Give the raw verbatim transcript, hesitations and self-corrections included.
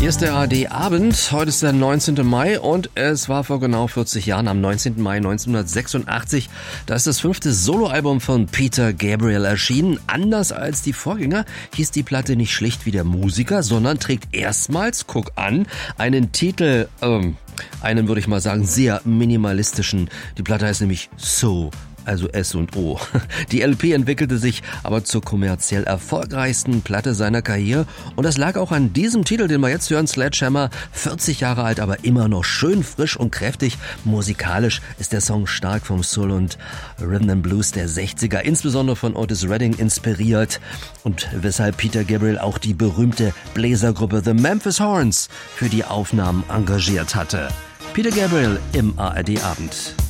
Hier ist der A R D-Abend. Heute ist der neunzehnten Mai und es war vor genau vierzig Jahren, am neunzehnten Mai neunzehnhundertsechsundachtzig. Da ist das fünfte Soloalbum von Peter Gabriel erschienen. Anders als die Vorgänger hieß die Platte nicht schlicht wie der Musiker, sondern trägt erstmals, guck an, einen Titel, ähm, einen würde ich mal sagen, sehr minimalistischen. Die Platte heißt nämlich So. Also S und O. Die L P entwickelte sich aber zur kommerziell erfolgreichsten Platte seiner Karriere und das lag auch an diesem Titel, den wir jetzt hören, Sledgehammer, vierzig Jahre alt, aber immer noch schön frisch und kräftig. Musikalisch ist der Song stark vom Soul und Rhythm and Blues der sechziger, insbesondere von Otis Redding inspiriert und weshalb Peter Gabriel auch die berühmte Bläsergruppe The Memphis Horns für die Aufnahmen engagiert hatte. Peter Gabriel im A R D-Abend.